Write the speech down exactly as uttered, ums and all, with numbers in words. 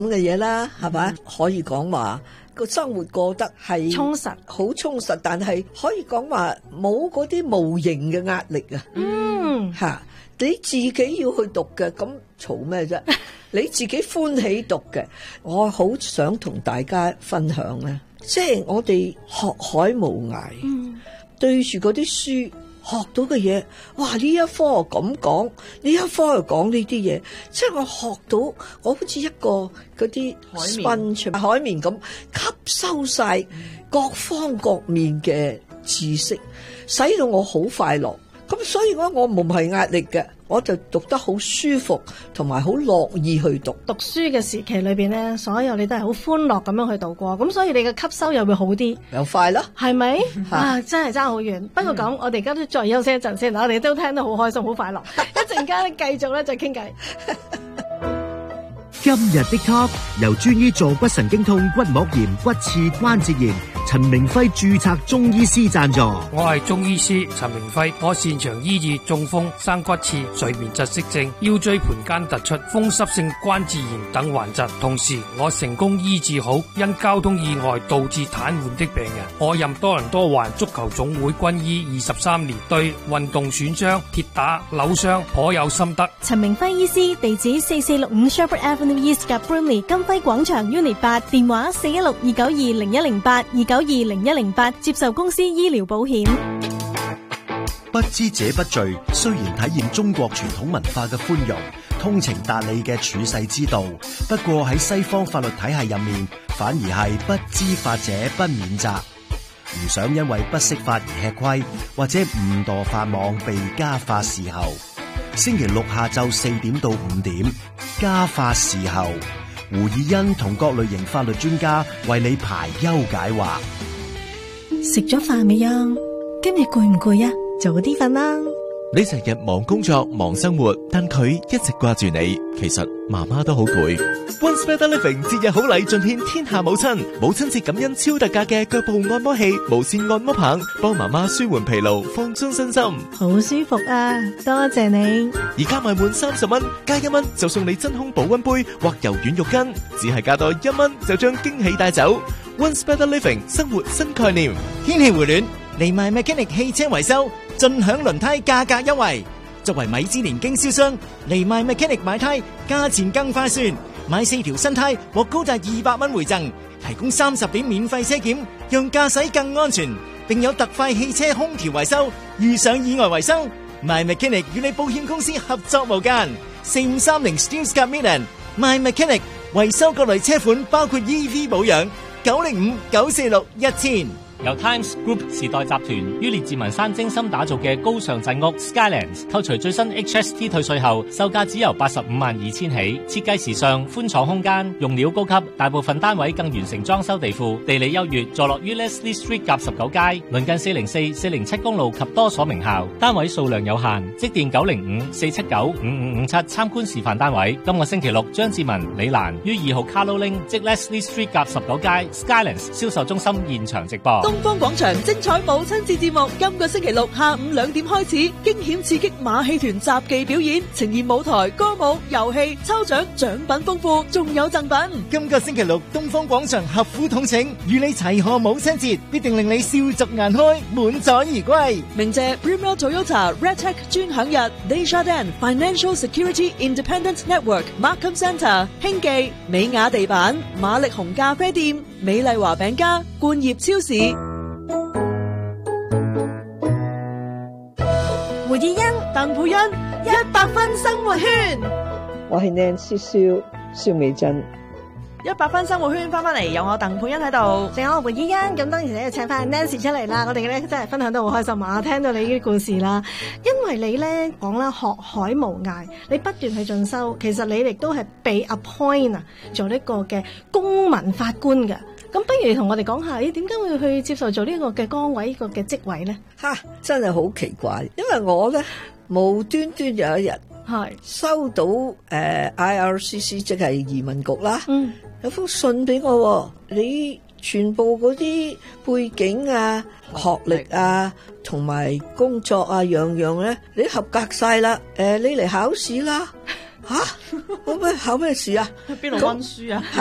咁嘅嘢啦，係咪？可以講話個生活過得係充實， 好充實，但係可以講話冇嗰啲無形嘅壓力啊。 嗯， 吓，你自己要去讀嘅，咁嘈咩啫？你自己歡喜讀嘅，我好想同大家分享咧，即係我哋學海無涯， 嗯， 對住嗰啲書。學到嘅嘢，哇！呢一科咁講，呢一科又講呢啲嘢，即係我學到，我好似一個嗰啲海綿海綿咁吸收晒各方各面嘅知識，使到我好快樂。咁所以我我唔係壓力嘅，我就讀得好舒服，同埋好樂意去讀。 讀書嘅時期裏邊咧，所有你都係好歡樂咁樣去度過，咁所以你嘅吸收又會好啲， 又快啦， 係咪？啊，真係爭好遠。不過咁，我哋而家都再休息一陣先，我哋都聽得好開心，好快樂。一陣間繼續咧再傾偈。 今日的 Top 由專醫坐骨神經痛、骨膜炎、骨刺、關節炎，陳明輝註冊中醫師贊助。 我係中醫師陳明輝，我擅長醫治中風、生骨刺、睡眠窒息症、腰椎盤間突出、風濕性關節炎等患疾，同時我成功醫治好因交通意外導致癱瘓的病人。我任多倫多環足球總會軍醫二十三年，對運動損傷、跌打、扭傷頗有心得。 陳明輝醫師，地址四四六五 Shepherd Avenue East 及 Brimley 金輝廣場 Unit 八，電話四一六二九二零一零八二九二零一零八，接受公司醫療保險。 不知者不罪，雖然體驗中國傳統文化嘅寬容、通情達理嘅處世之道，不過喺西方法律體系入面，反而係不知法者不免責。唔想因為不識法而吃虧，或者誤墮法網被家法伺候。星期六下晝四點到五點，家法伺候，胡以欣同各類型法律專家為你排憂解惑。 食咗飯未啊？今日攰唔攰啊？早啲瞓啦。 你成日忙工作忙生活，但佢一直掛住你。其實媽媽都好攰。Once Better Living 節日好禮盡獻天下母親，母親節感恩超特價嘅腳部按摩器、無線按摩棒，幫媽媽舒緩疲勞、放鬆身心。 好舒服啊！多謝你。 而家買滿三十蚊，加一蚊就送你真空保溫杯或柔軟浴巾，只係加多一蚊就將驚喜帶走。Once Better Living 生活新概念。 天氣回暖，嚟買 Mechanic 汽車維修，盡享輪胎價格優惠。作為米芝蓮經銷商，嚟買 Mechanic 買胎，價錢更划算。買四條新胎獲高達二百蚊回贈，提供三十點免費車檢，讓駕駛更安全。並有特快汽車空調維修，遇上意外維修，My Mechanic 與你保險公司合作無間。四五三零 Steeles Midland，My Mechanic 維修各類車款，包括 E V 保養。九零五九四六一千。 由 Times Group 時代集團於列治文山精心打造嘅高尚鎮屋 Skylands， 扣除最新 H S T 退稅後，售價只由八十五萬二千起。設計時尚，寬敞空間，用料高級，大部分單位更完成裝修地庫，地理優越，坐落於 Leslie Street 甲十九街，鄰近四零四、四零七公路及多所名校。單位數量有限，即電九零五四七九五五五七參觀示範單位。今個星期六，張志文、李蘭於二號 Carlo Ling 即 Leslie Street 甲十九街 Skylands 銷售中心現場直播。 東方廣場精彩母親節節目，今個星期六下午兩點開始，驚險刺激馬戲團雜技表演，呈現舞台、歌舞、遊戲、抽獎，獎品豐富，仲有贈品。 今個星期六，東方廣場合府統請，與你齊賀母親節，必定令你笑逐顏開，滿載而歸。 鳴謝 Premier Toyota Red Tech 專享日 Desjardins Financial Security Independent Network Markham Centre 興記美雅地板、馬力紅咖啡店、美麗華餅家、冠業超市。 胡以欣、 鄧佩欣，一百分生活圈。 我係 Nancy 蕭蕭美珍。 一百分生活圈翻翻嚟，有我鄧佩欣喺度， 仲有我胡以欣。咁當然你要請翻 Nancy 出嚟啦。我哋咧真係分享得好開心啊！聽到你啲故事啦，因為你咧講啦，學海無涯，你不斷去進修，其實你亦都係被 appoint 啊做呢個嘅公民法官嘅。咁不如同我哋講下，咦點解會去接受做呢個嘅崗位、呢個嘅職位咧？ 吓，真係好奇怪，因為我咧無端端有一日係收到誒、呃、I R C C 即係移民局啦， 嗯， 有封信俾我，你全部嗰啲背景啊、學歷啊同埋工作啊樣樣咧，你合格晒啦，誒、呃、你嚟考試啦。 吓，我咩考咩試啊？ 邊度溫書啊？